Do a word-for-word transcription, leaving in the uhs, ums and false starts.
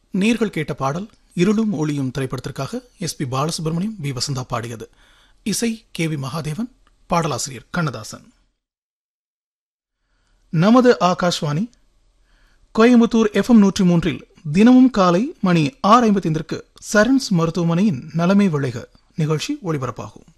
நீர்கள் கேட்ட பாடல் இருளும் ஒளியும் திரைப்படத்திற்காக S B Balasubramaniam we Vasantha பாடியது. இசை கே வி மகாதேவன், பாடலாசிரியர் கண்ணதாசன். நமது ஆகாஷ்வாணி கோயம்புத்தூர் எஃப் எம் நூற்றி மூன்றில் தினமும் காலை மணி ஆறு ஐம்பத்தி ஐந்திற்கு சரண்ஸ் மருத்துவமனையின் நலமே விளைக நிகழ்ச்சி ஒளிபரப்பாகும்.